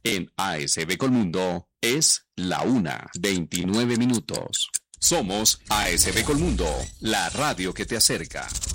En ASB Colmundo es la 1:29. Somos ASB Colmundo, la radio que te acerca.